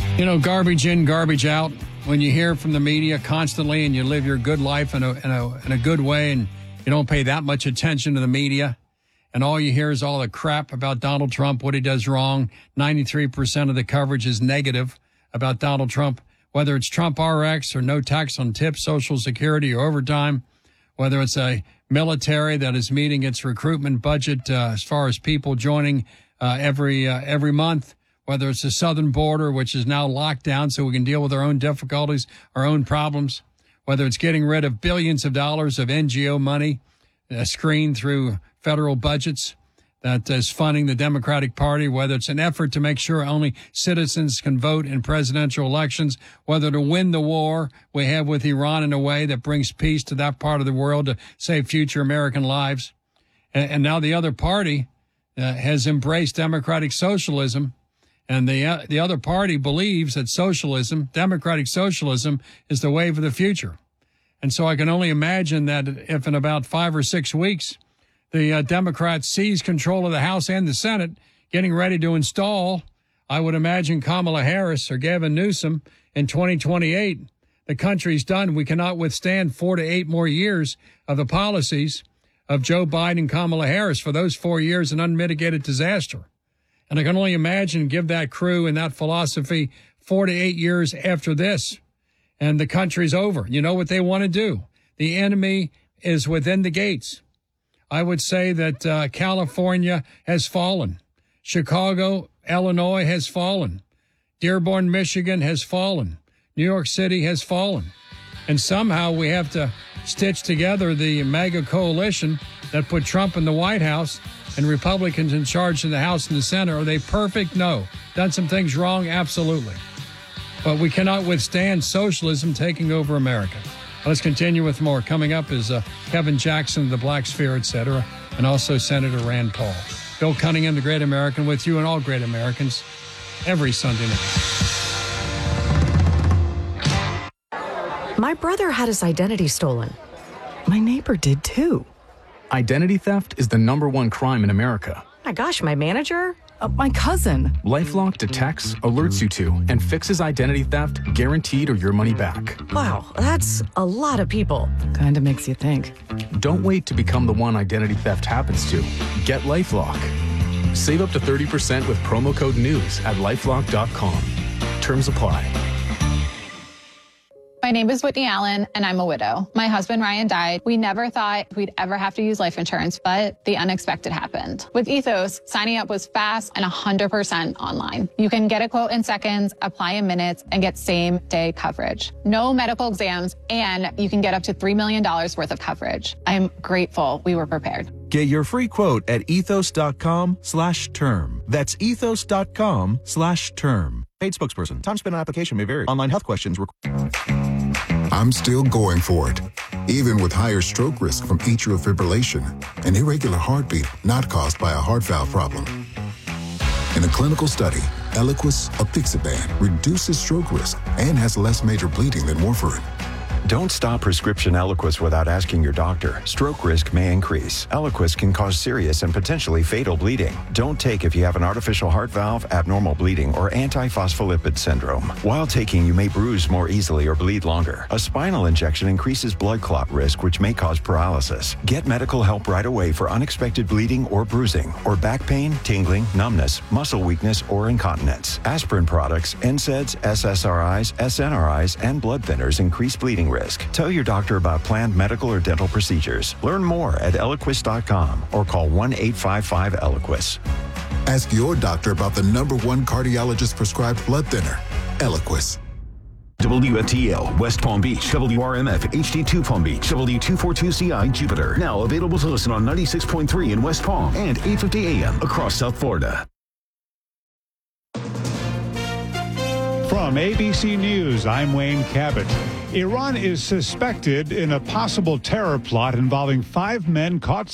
You know, garbage in, garbage out. When you hear from the media constantly and you live your good life in a good way and you don't pay that much attention to the media and all you hear is all the crap about Donald Trump, what he does wrong, 93% of the coverage is negative about Donald Trump, whether it's Trump RX or no tax on tips, Social Security or overtime, whether it's a military that is meeting its recruitment budget as far as people joining every month, whether it's the southern border, which is now locked down so we can deal with our own difficulties, our own problems, whether it's getting rid of billions of dollars of NGO money screened through federal budgets that is funding the Democratic Party, whether it's an effort to make sure only citizens can vote in presidential elections, whether to win the war we have with Iran in a way that brings peace to that part of the world to save future American lives. And now the other party has embraced democratic socialism. And the other party believes that socialism, democratic socialism, is the way for the future. And so I can only imagine that if in about 5 or 6 weeks, the Democrats seize control of the House and the Senate, getting ready to install, I would imagine Kamala Harris or Gavin Newsom in 2028. The country's done. We cannot withstand 4 to 8 more years of the policies of Joe Biden and Kamala Harris. For those 4 years, an unmitigated disaster. And I can only imagine give that crew and that philosophy 4 to 8 years after this. And the country's over. You know what they want to do. The enemy is within the gates. I would say that California has fallen. Chicago, Illinois has fallen. Dearborn, Michigan has fallen. New York City has fallen. And somehow we have to stitch together the MAGA coalition that put Trump in the White House and Republicans in charge of the House and the Senate. Are they perfect? No. Done some things wrong? Absolutely. But we cannot withstand socialism taking over America. Let's continue with more. Coming up is Kevin Jackson, the Black Sphere, etc., and also Senator Rand Paul. Bill Cunningham, the Great American, with you and all great Americans every Sunday night. My brother had his identity stolen. My neighbor did too. Identity theft is the #1 crime in America. My gosh, my manager? My cousin. LifeLock detects, alerts you to, and fixes identity theft guaranteed or your money back. Wow, that's a lot of people. Kinda makes you think. Don't wait to become the one identity theft happens to. Get LifeLock. Save up to 30% with promo code NEWS at LifeLock.com. Terms apply. My name is Whitney Allen, and I'm a widow. My husband, Ryan, died. We never thought we'd ever have to use life insurance, but the unexpected happened. With Ethos, signing up was fast and 100% online. You can get a quote in seconds, apply in minutes, and get same-day coverage. No medical exams, and you can get up to $3 million worth of coverage. I'm grateful we were prepared. Get your free quote at ethos.com/term. That's ethos.com/term. Paid spokesperson. Time spent on application may vary. Online health questions required. I'm still going for it, even with higher stroke risk from atrial fibrillation, an irregular heartbeat not caused by a heart valve problem. In a clinical study, Eliquis apixaban reduces stroke risk and has less major bleeding than warfarin. Don't stop prescription Eliquis without asking your doctor. Stroke risk may increase. Eliquis can cause serious and potentially fatal bleeding. Don't take if you have an artificial heart valve, abnormal bleeding, or antiphospholipid syndrome. While taking, you may bruise more easily or bleed longer. A spinal injection increases blood clot risk, which may cause paralysis. Get medical help right away for unexpected bleeding or bruising, or back pain, tingling, numbness, muscle weakness, or incontinence. Aspirin products, NSAIDs, SSRIs, SNRIs, and blood thinners increase bleeding risk. Tell your doctor about planned medical or dental procedures. Learn more at Eliquis.com or call 1-855-ELIQUIS. Ask your doctor about the #1 cardiologist prescribed blood thinner, Eliquis. WFTL, West Palm Beach, WRMF, HD2 Palm Beach, W242CI Jupiter. Now available to listen on 96.3 in West Palm and 850 AM across South Florida. From ABC News, I'm Wayne Cabot. Iran is suspected in a possible terror plot involving 5 men caught